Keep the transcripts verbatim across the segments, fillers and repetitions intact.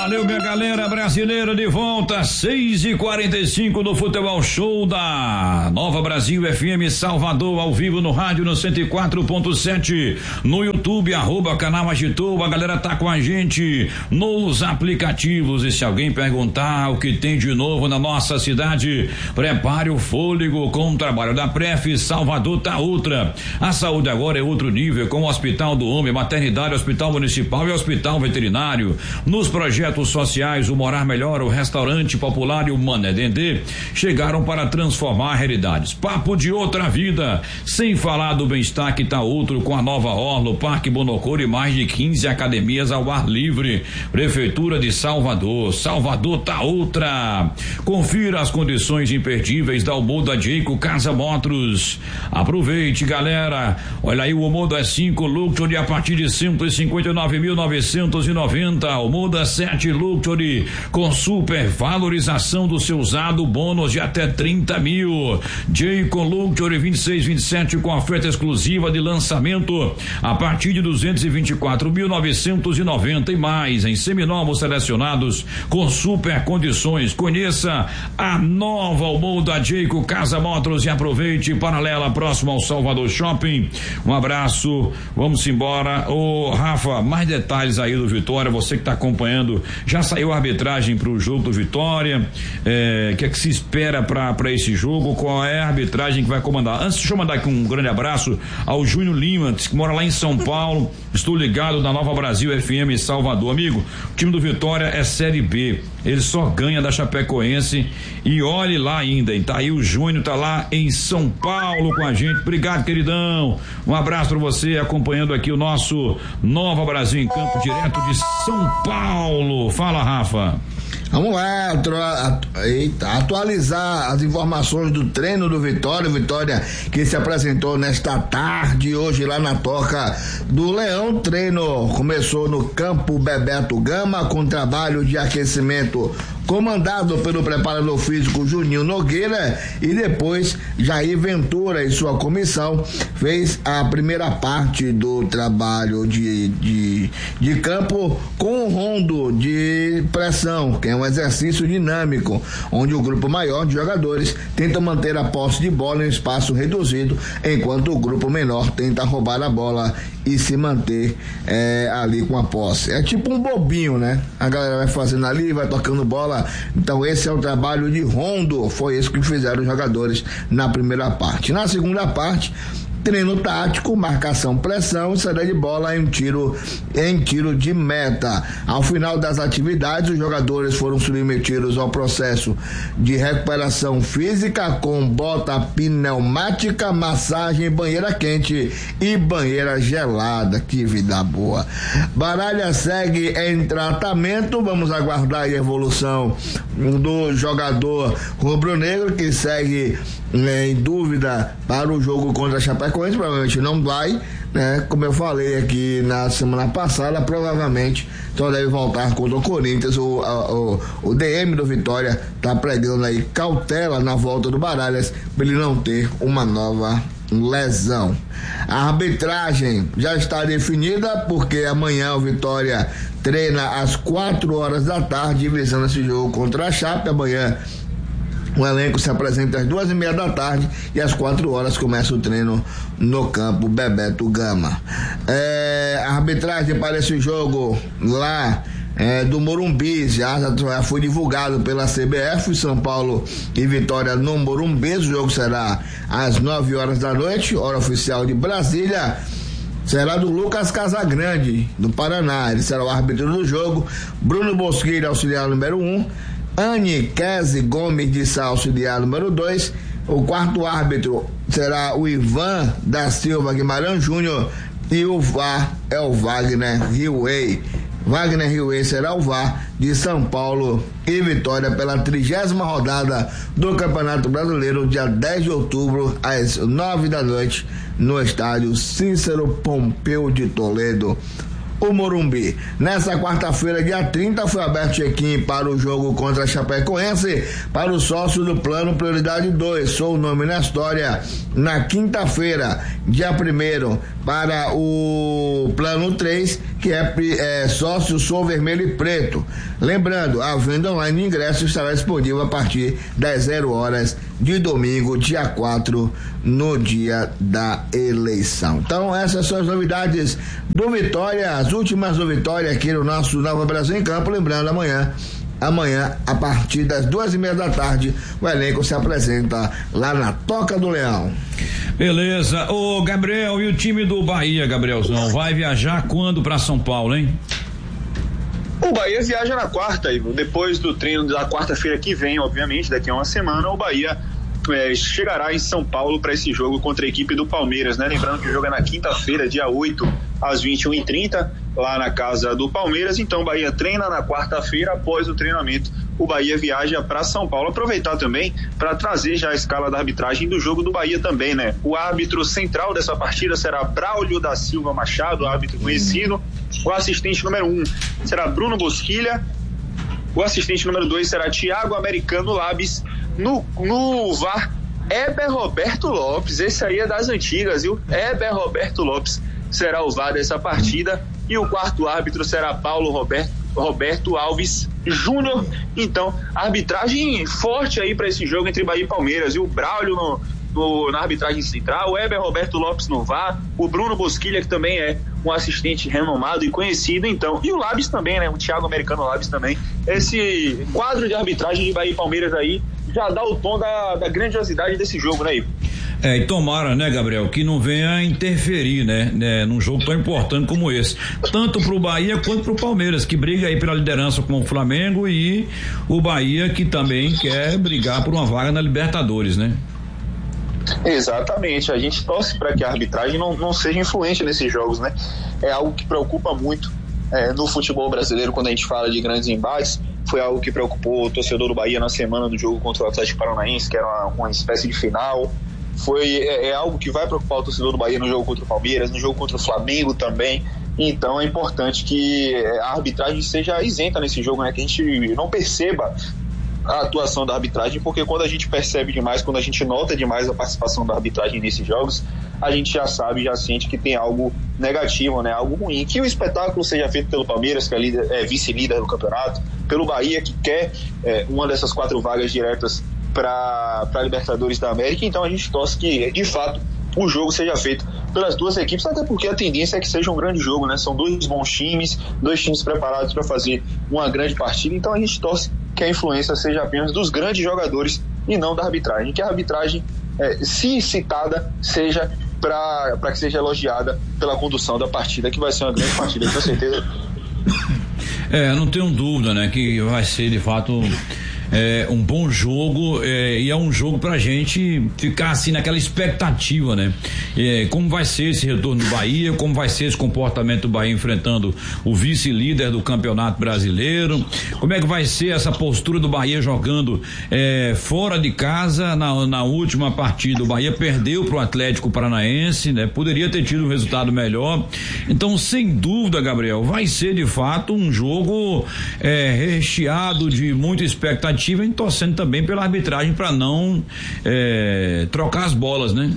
Valeu, minha galera brasileira, de volta, seis e quarenta e cinco no Futebol Show da Nova Brasil F M Salvador, ao vivo no rádio no cento e quatro ponto sete, no YouTube, arroba canal Agitou. A galera tá com a gente nos aplicativos, e se alguém perguntar o que tem de novo na nossa cidade, prepare o fôlego com o trabalho da Pref. Salvador tá outra. A saúde agora é outro nível, com o Hospital do Homem, Maternidade, Hospital Municipal e Hospital Veterinário. Nos projetos sociais, o Morar Melhor, o Restaurante Popular e o Mané Dendê chegaram para transformar realidades. Papo de outra vida, sem falar do bem-estar que tá outro, com a nova orla, o Parque Bonocor e mais de quinze academias ao ar livre. Prefeitura de Salvador, Salvador tá outra. Confira as condições imperdíveis da Omoda Jayco Casa Motors. Aproveite, galera. Olha aí, o Omoda é cinco Luxury a partir de cento e cinquenta e nove mil novecentos e noventa. Omoda sete Luxury com super valorização do seu usado, bônus de até trinta mil. Jayco Luxury vinte e seis, vinte e sete com oferta exclusiva de lançamento a partir de duzentos e vinte e quatro mil novecentos e noventa e mais em seminovos selecionados com super condições. Conheça a nova Omoda Jayco Casa Motors e aproveite. Paralela, próximo ao Salvador Shopping. Um abraço, vamos embora. Ô Rafa, mais detalhes aí do Vitória, você que está acompanhando. Já saiu a arbitragem para o jogo do Vitória? É, o que é que se espera para esse jogo? Qual é a arbitragem que vai comandar? Antes, deixa eu mandar aqui um grande abraço ao Júnior Lima, que mora lá em São Paulo. Estou ligado na Nova Brasil F M Salvador. Amigo, o time do Vitória é Série B. Ele só ganha da Chapecoense. E olhe lá ainda, hein? Tá aí o Júnior, tá lá em São Paulo com a gente. Obrigado, queridão. Um abraço para você, acompanhando aqui o nosso Nova Brasil em Campo, direto de São Paulo. Fala, Rafa. Vamos lá, atu- eita, atualizar as informações do treino do Vitória. Vitória que se apresentou nesta tarde, hoje lá na Toca do Leão. Treino começou no campo Bebeto Gama, com trabalho de aquecimento comandado pelo preparador físico Juninho Nogueira, e depois Jair Ventura e sua comissão fez a primeira parte do trabalho de, de, de campo com um rondo de pressão, que é um exercício dinâmico, onde o grupo maior de jogadores tenta manter a posse de bola em um espaço reduzido, enquanto o grupo menor tenta roubar a bola e se manter é, ali com a posse. É tipo um bobinho, né? A galera vai fazendo ali, vai tocando bola. Então esse é o trabalho de rondo, foi isso que fizeram os jogadores na primeira parte. Na segunda parte, treino tático, marcação, pressão, saída de bola em tiro, em tiro de meta. Ao final das atividades, os jogadores foram submetidos ao processo de recuperação física com bota pneumática, massagem, banheira quente e banheira gelada. Que vida boa. Baralha segue em tratamento. Vamos aguardar a evolução do jogador rubro-negro, que segue em dúvida para o jogo contra a Chapecoense. Provavelmente não vai, né? Como eu falei aqui na semana passada, provavelmente só deve voltar contra o Corinthians. O, o, o D M do Vitória tá pregando aí cautela na volta do Baralhas para ele não ter uma nova lesão. A arbitragem já está definida, porque amanhã o Vitória treina às quatro horas da tarde, visando esse jogo contra a Chape. Amanhã o elenco se apresenta às duas e meia da tarde e às quatro horas começa o treino no campo Bebeto Gama. É, a arbitragem para esse jogo lá é, do Morumbi já, já foi divulgado pela C B F. São Paulo e Vitória no Morumbi. O jogo será às nove horas da noite, hora oficial de Brasília. Será do Lucas Casagrande, do Paraná. Ele será o árbitro do jogo. Bruno Bosquilha, auxiliar número um. Anne Kese Gomes de Sá, auxiliar número dois. O quarto árbitro será o Ivan da Silva Guimarães Júnior. E o V A R é o Wagner Riuei. Wagner Riuei será o V A R de São Paulo e Vitória pela trigésima rodada do Campeonato Brasileiro, dia dez de outubro, às nove da noite, no estádio Cícero Pompeu de Toledo. o Morumbi. Nessa quarta-feira, dia trinta, foi aberto check-in para o jogo contra a Chapecoense para o sócio do Plano Prioridade dois, sou o nome na história. Na quinta-feira, dia primeiro, para o Plano três, que é, é sócio Sou Vermelho e Preto. Lembrando, a venda online de ingresso estará disponível a partir das zero horas de domingo, dia quatro, no dia da eleição. Então, essas são as novidades do Vitória, as últimas do Vitória aqui no nosso Nova Brasil em Campo. Lembrando, amanhã, amanhã, a partir das duas e meia da tarde, o elenco se apresenta lá na Toca do Leão. Beleza. Ô, Gabriel, e o time do Bahia, Gabrielzão, vai viajar quando para São Paulo, hein? O Bahia viaja na quarta, Ivo. Depois do treino da quarta-feira que vem, obviamente, daqui a uma semana, o Bahia é, chegará em São Paulo para esse jogo contra a equipe do Palmeiras, né? Lembrando que o jogo é na quinta-feira, dia oito, às vinte e uma e trinta, lá na casa do Palmeiras. Então o Bahia treina na quarta-feira. Após o treinamento, o Bahia viaja para São Paulo. Aproveitar também para trazer já a escala da arbitragem do jogo do Bahia também, né? O árbitro central dessa partida será Braulio da Silva Machado, árbitro conhecido. O assistente número um será Bruno Bosquilha. O assistente número dois será Thiago Americano Labis. No, no V A R, Eber Roberto Lopes. Esse aí é das antigas, viu? Eber Roberto Lopes será o V A R dessa partida. E o quarto árbitro será Paulo Roberto, Roberto Alves Júnior. Então, arbitragem forte aí para esse jogo entre Bahia e Palmeiras. E o Braulio no, no, na arbitragem central, o Eber Roberto Lopes no V A R, o Bruno Bosquilha, que também é um assistente renomado e conhecido, então, e o Labis também, né? O Thiago Americano Labis também. Esse quadro de arbitragem de Bahia e Palmeiras aí já dá o tom da, da grandiosidade desse jogo, né, Ivo? É, e tomara, né, Gabriel, que não venha interferir, né, né, num jogo tão importante como esse, tanto pro Bahia quanto pro Palmeiras, que briga aí pela liderança com o Flamengo, e o Bahia que também quer brigar por uma vaga na Libertadores, né? Exatamente, a gente torce para que a arbitragem não, não seja influente nesses jogos, né? É algo que preocupa muito é, no futebol brasileiro quando a gente fala de grandes embates. Foi algo que preocupou o torcedor do Bahia na semana do jogo contra o Atlético Paranaense, que era uma, uma espécie de final. Foi, é, é algo que vai preocupar o torcedor do Bahia no jogo contra o Palmeiras, no jogo contra o Flamengo também. Então é importante que a arbitragem seja isenta nesse jogo, né? Que a gente não perceba a atuação da arbitragem, porque quando a gente percebe demais, quando a gente nota demais a participação da arbitragem nesses jogos, a gente já sabe, já sente que tem algo negativo, né? Algo ruim. Que o espetáculo seja feito pelo Palmeiras, que é, líder, é vice-líder do campeonato, pelo Bahia, que quer é, uma dessas quatro vagas diretas para a Libertadores da América. Então a gente torce que, de fato, o jogo seja feito pelas duas equipes, até porque a tendência é que seja um grande jogo, né? São dois bons times, dois times preparados para fazer uma grande partida. Então a gente torce que a influência seja apenas dos grandes jogadores e não da arbitragem, que a arbitragem, é, se citada, seja para que seja elogiada pela condução da partida, que vai ser uma grande partida, com certeza. É, não tenho dúvida, né, que vai ser de fato é, um bom jogo, é, e é um jogo pra gente ficar assim naquela expectativa, né? É, como vai ser esse retorno do Bahia, como vai ser esse comportamento do Bahia enfrentando o vice-líder do Campeonato Brasileiro, como é que vai ser essa postura do Bahia jogando é, fora de casa. Na, na última partida o Bahia perdeu pro Atlético Paranaense, né? Poderia ter tido um resultado melhor. Então, sem dúvida, Gabriel, vai ser de fato um jogo é, recheado de muita expectativa, e torcendo também pela arbitragem para não é, trocar as bolas, né?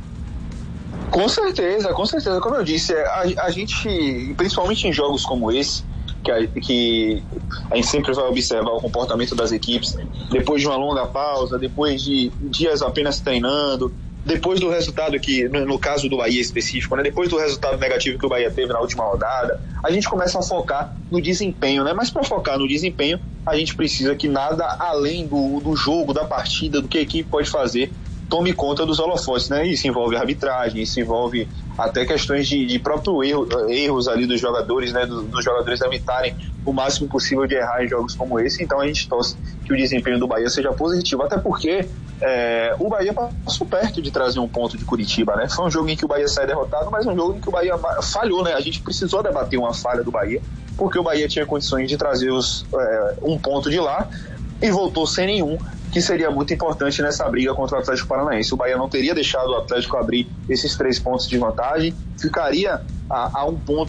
Com certeza, com certeza. Como eu disse, a, a gente, principalmente em jogos como esse, que a, que a gente sempre vai observar o comportamento das equipes depois de uma longa pausa, depois de dias apenas treinando, depois do resultado que, no, no caso do Bahia específico, né, depois do resultado negativo que o Bahia teve na última rodada, a gente começa a focar no desempenho, né? Mas para focar no desempenho, a gente precisa que nada além do, do jogo, da partida, do que a equipe pode fazer, tome conta dos holofotes, né? Isso envolve arbitragem, isso envolve até questões de, de próprio erro, erros ali dos jogadores, né? Dos, dos jogadores evitarem o máximo possível de errar em jogos como esse. Então a gente torce que o desempenho do Bahia seja positivo, até porque é, o Bahia passou perto de trazer um ponto de Curitiba, né? Foi um jogo em que o Bahia sai derrotado, mas um jogo em que o Bahia falhou, né? A gente precisou debater uma falha do Bahia, porque o Bahia tinha condições de trazer os, é, um ponto de lá e voltou sem nenhum, que seria muito importante nessa briga contra o Atlético Paranaense. O Bahia não teria deixado o Atlético abrir esses três pontos de vantagem, ficaria a, a um ponto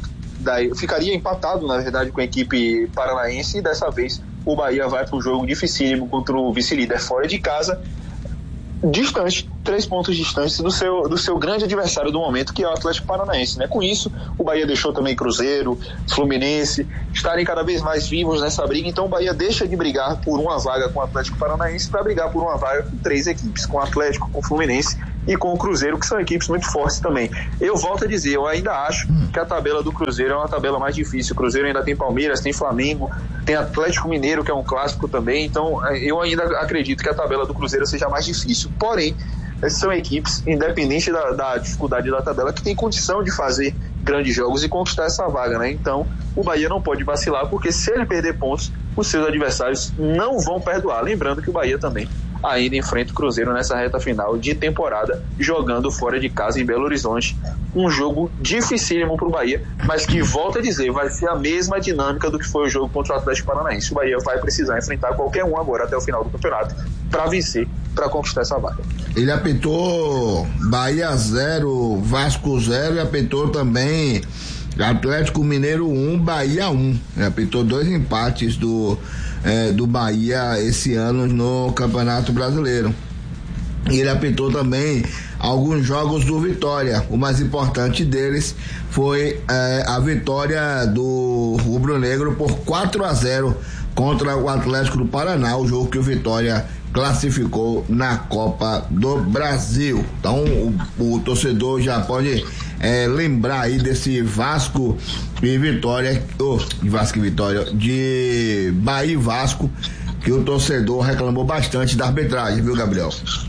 daí, ficaria empatado, na verdade, com a equipe paranaense, e dessa vez o Bahia vai para um jogo dificílimo contra o vice-líder fora de casa, distante, três pontos distantes do seu, do seu grande adversário do momento, que é o Atlético Paranaense, né? Com isso, o Bahia deixou também Cruzeiro, Fluminense estarem cada vez mais vivos nessa briga. Então o Bahia deixa de brigar por uma vaga com o Atlético Paranaense para brigar por uma vaga com três equipes, com o Atlético, com o Fluminense e com o Cruzeiro, que são equipes muito fortes também. Eu volto a dizer, eu ainda acho que a tabela do Cruzeiro é uma tabela mais difícil. O Cruzeiro ainda tem Palmeiras, tem Flamengo, tem Atlético Mineiro, que é um clássico também. Então eu ainda acredito que a tabela do Cruzeiro seja mais difícil. Porém, são equipes, independente da, da dificuldade da tabela, que tem condição de fazer grandes jogos e conquistar essa vaga, né? Então o Bahia não pode vacilar, porque se ele perder pontos, os seus adversários não vão perdoar. Lembrando que o Bahia também ainda enfrenta o Cruzeiro nessa reta final de temporada, jogando fora de casa em Belo Horizonte. Um jogo dificílimo para o Bahia, mas que, volto a dizer, vai ser a mesma dinâmica do que foi o jogo contra o Atlético Paranaense. O Bahia vai precisar enfrentar qualquer um agora até o final do campeonato para vencer, para conquistar essa vaga. Ele apitou Bahia zero, Vasco zero, e apitou também Atlético Mineiro um, Bahia um. Ele apitou dois empates do É, do Bahia esse ano no Campeonato Brasileiro. E ele apitou também alguns jogos do Vitória. O mais importante deles foi é, a vitória do Rubro Negro por quatro a zero contra o Atlético do Paraná, o jogo que o Vitória classificou na Copa do Brasil. Então o, o torcedor já pode é, lembrar aí desse Vasco e Vitória, oh, de Vasco e Vitória, de Bahia e Vasco, que o torcedor reclamou bastante da arbitragem, viu, Gabriel?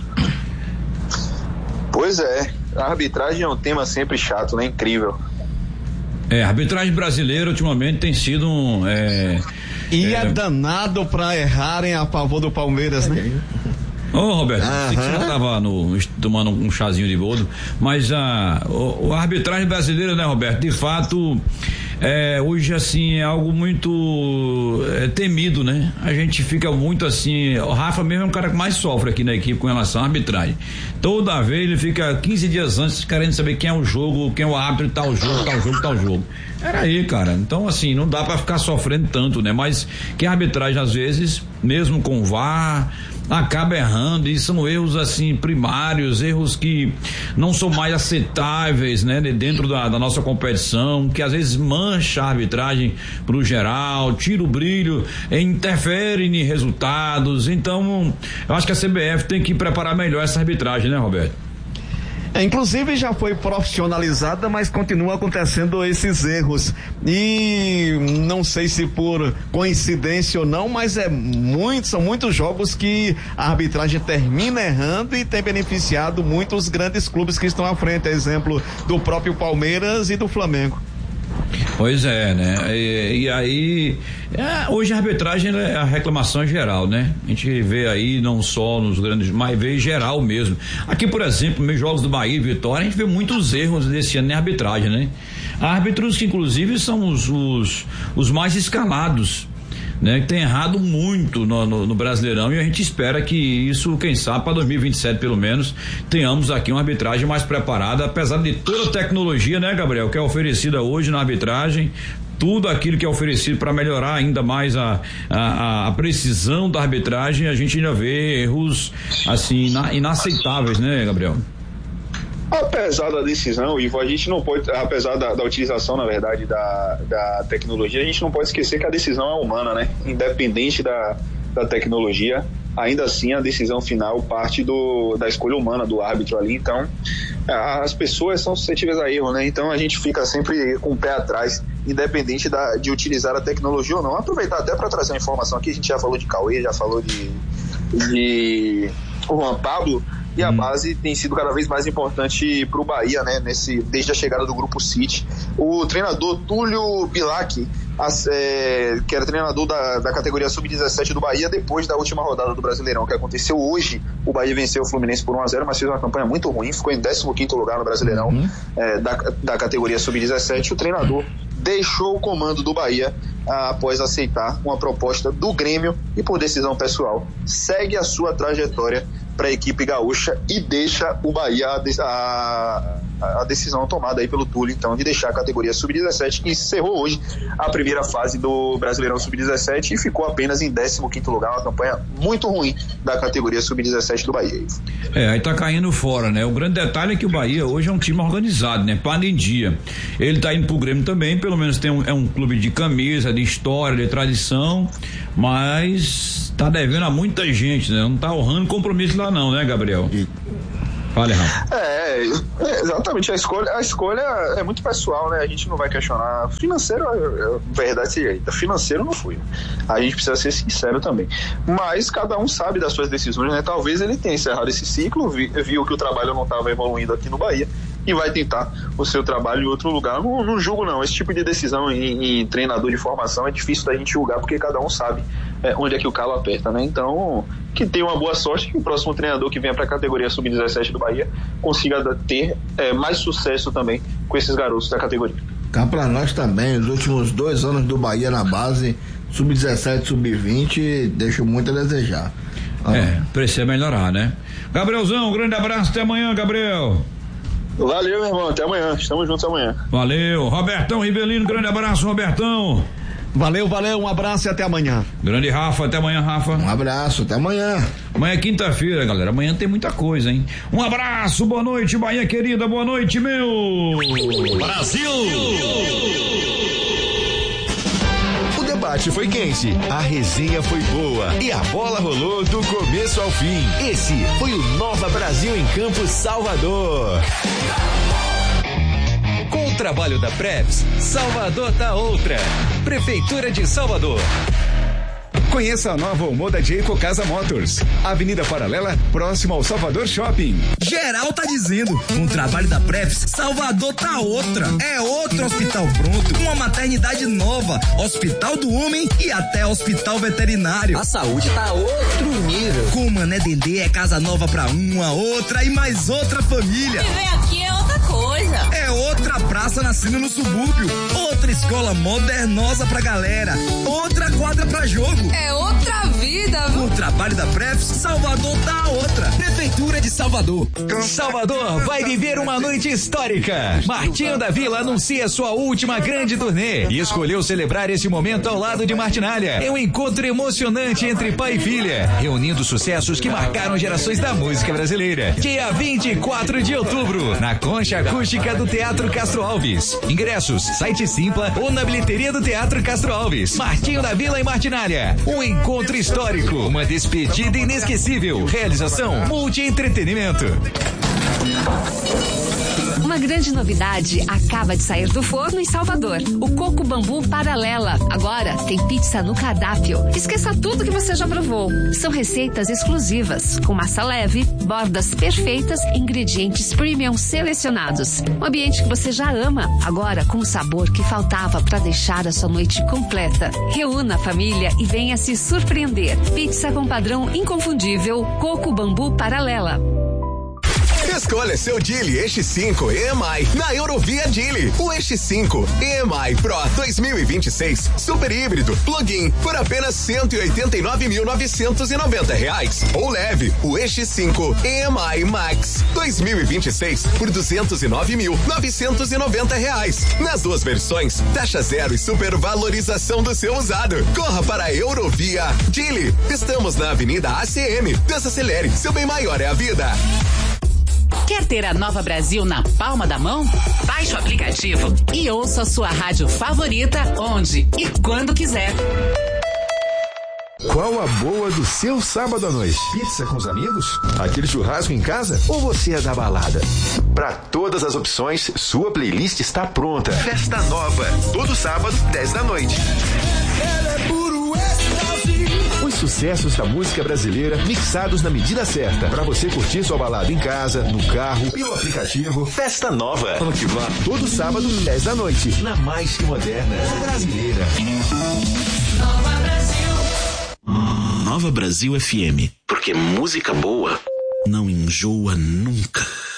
Pois é, a arbitragem é um tema sempre chato, né? Incrível. É, a arbitragem brasileira ultimamente tem sido um... É, e é, é danado pra errarem a favor do Palmeiras, né? Ô, oh, Roberto, uh-huh. Você já tava no, tomando um chazinho de boldo, mas a, a, a arbitragem brasileira, né, Roberto, de fato, é, hoje, assim, é algo muito é, temido, né? A gente fica muito, assim, o Rafa mesmo é um cara que mais sofre aqui na equipe com relação à arbitragem. Toda vez ele fica quinze dias antes querendo saber quem é o jogo, quem é o árbitro, tal jogo, tal jogo, tal jogo. Era aí, cara. Então, assim, não dá pra ficar sofrendo tanto, né? Mas que a arbitragem, às vezes, mesmo com o V A R, acaba errando, e são erros assim primários, erros que não são mais aceitáveis, né, dentro da, da nossa competição, que às vezes mancha a arbitragem pro geral, tira o brilho, interfere em resultados. Então eu acho que a C B F tem que preparar melhor essa arbitragem, né, Roberto? É, inclusive já foi profissionalizada, mas continua acontecendo esses erros, e não sei se por coincidência ou não, mas é muito, são muitos jogos que a arbitragem termina errando e tem beneficiado muitos grandes clubes que estão à frente, exemplo do próprio Palmeiras e do Flamengo. Pois é, né? E, e aí, é, hoje a arbitragem é a reclamação geral, né? A gente vê aí não só nos grandes, mas vê geral mesmo. Aqui, por exemplo, nos jogos do Bahia e Vitória, a gente vê muitos erros desse ano na arbitragem, né? Árbitros que inclusive são os, os, os mais escalados, né, que tem errado muito no, no, no Brasileirão, e a gente espera que isso, quem sabe, para dois mil e vinte e sete pelo menos, tenhamos aqui uma arbitragem mais preparada, apesar de toda a tecnologia, né, Gabriel, que é oferecida hoje na arbitragem, tudo aquilo que é oferecido para melhorar ainda mais a, a, a precisão da arbitragem, a gente ainda vê erros assim ina, inaceitáveis, né, Gabriel? Apesar da decisão, Ivo, a gente não pode, apesar da, da utilização, na verdade, da, da tecnologia, a gente não pode esquecer que a decisão é humana, né? Independente da, da tecnologia, ainda assim a decisão final parte do, da escolha humana do árbitro ali. Então, as pessoas são suscetíveis a erro, né? Então a gente fica sempre com o pé atrás, independente da, de utilizar a tecnologia ou não. Aproveitar até para trazer uma informação aqui, a gente já falou de Cauê, já falou de, de Juan Pablo, e a base tem sido cada vez mais importante para o Bahia, né? Nesse, desde a chegada do Grupo City. O treinador Túlio Bilac, as, é, que era treinador da, da categoria sub dezessete do Bahia, depois da última rodada do Brasileirão, que aconteceu hoje, o Bahia venceu o Fluminense por um a zero, mas fez uma campanha muito ruim, ficou em décimo quinto lugar no Brasileirão, uhum. é, da, da categoria sub dezessete. O treinador deixou o comando do Bahia ah, após aceitar uma proposta do Grêmio e, por decisão pessoal, segue a sua trajetória para a equipe gaúcha e deixa o Bahia a, a, a decisão tomada aí pelo Túlio, então, de deixar a categoria sub dezessete, que encerrou hoje a primeira fase do Brasileirão sub dezessete e ficou apenas em décimo quinto lugar, uma campanha muito ruim da categoria sub dezessete do Bahia. É, aí tá caindo fora, né? O grande detalhe é que o Bahia hoje é um time organizado, né? Para em dia. Ele tá indo pro Grêmio também, pelo menos tem um, é um clube de camisa, de história, de tradição, mas tá devendo a muita gente, né? Não tá honrando compromisso lá não, né, Gabriel? E... Fale, Rafa. É, é, exatamente, a escolha, a escolha é muito pessoal, né? A gente não vai questionar. Financeiro, é, é verdade, financeiro não fui. A gente precisa ser sincero também. Mas cada um sabe das suas decisões, né? Talvez ele tenha encerrado esse ciclo, vi, viu que o trabalho não estava evoluindo aqui no Bahia e vai tentar o seu trabalho em outro lugar. Não, não julgo não, esse tipo de decisão em, em treinador de formação é difícil da gente julgar, porque cada um sabe é, onde é que o calo aperta, né? Então, que tenha uma boa sorte, que o próximo treinador que venha para a categoria sub dezessete do Bahia consiga ter é, mais sucesso também com esses garotos da categoria. Cá para nós também, os últimos dois anos do Bahia na base, sub dezessete, sub vinte, deixam muito a desejar. Ah. É, precisa melhorar, né? Gabrielzão, um grande abraço, até amanhã, Gabriel. Valeu, meu irmão, até amanhã, estamos juntos amanhã. Valeu, Robertão Rivelino, grande abraço, Robertão. Valeu, valeu, um abraço e até amanhã. Grande Rafa, até amanhã, Rafa. Um abraço, até amanhã. Amanhã é quinta-feira, galera, amanhã tem muita coisa, hein? Um abraço, boa noite, Bahia querida, boa noite, meu Brasil! O debate foi quente, a resenha foi boa e a bola rolou do começo ao fim. Esse foi o Nova Brasil em Campo Salvador. Com o trabalho da Preps, Salvador tá outra. Prefeitura de Salvador. Conheça a nova Omoda de Ecocasa Motors. Avenida Paralela, próximo ao Salvador Shopping. Geral tá dizendo, com o trabalho da Preps, Salvador tá outra. É outro hospital pronto, uma maternidade nova, hospital do homem e até hospital veterinário. A saúde tá outro nível. Com o Mané Dendê é casa nova pra uma, outra e mais outra família. Viver aqui é outra coisa. É outra praça nascendo no subúrbio, outra escola modernosa pra galera, outra quadra pra jogo. É outra vida, viu? Com o trabalho da Preps, Salvador tá outra. Prefeitura de Salvador. Salvador vai viver uma noite histórica. Martinho da Vila anuncia sua última grande turnê e escolheu celebrar esse momento ao lado de Martinalha. É um encontro emocionante entre pai e filha, reunindo sucessos que marcaram gerações da música brasileira. Dia vinte e quatro de outubro, na Concha Acústica do Teatro Castro Alves. Ingressos, site Simpla ou na bilheteria do Teatro Castro Alves. Martinho da Vila e Martinalha. Um encontro histórico, uma despedida inesquecível. Realização Multi-Entretenimento. Uma grande novidade acaba de sair do forno em Salvador. O Coco Bambu Paralela. Agora tem pizza no cardápio. Esqueça tudo que você já provou. São receitas exclusivas, com massa leve, bordas perfeitas, ingredientes premium selecionados. Um ambiente que você já ama, agora com o sabor que faltava para deixar a sua noite completa. Reúna a família e venha se surpreender. Pizza com padrão inconfundível. Coco Bambu Paralela. Escolha seu Geely Eixo cinco E M I na Eurovia Geely. O Eixo cinco E M I Pro dois mil e vinte e seis super híbrido plug-in por apenas cento e oitenta e nove mil novecentos e noventa reais. Ou leve o Eixo cinco E M I Max dois mil e vinte e seis por duzentos e nove mil novecentos e noventa reais. Nas duas versões, taxa zero e supervalorização do seu usado. Corra para a Eurovia Geely. Estamos na Avenida A C M. Desacelere, seu bem maior é a vida. Quer ter a Nova Brasil na palma da mão? Baixe o aplicativo e ouça a sua rádio favorita onde e quando quiser. Qual a boa do seu sábado à noite? Pizza com os amigos? Aquele churrasco em casa? Ou você é da balada? Para todas as opções, sua playlist está pronta. Festa Nova, todo sábado, dez da noite. Os sucessos da música brasileira mixados na medida certa para você curtir sua balada em casa, no carro, pelo aplicativo. Festa Nova, que vá todo sábado, dez da noite, na mais que moderna brasileira. Nova Brasil. Nova Brasil F M, porque música boa não enjoa nunca.